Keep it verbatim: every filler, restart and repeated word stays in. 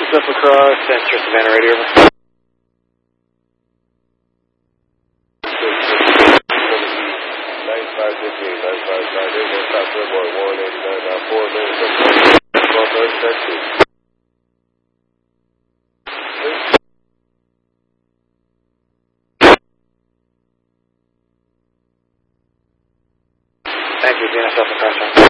up across, Central Savannah Radio. ninety-five fifteen, ninety-five fifteen, one stop Airboy, one eighty-nine point four, Texas. Thank you, D N S Alpha Cross.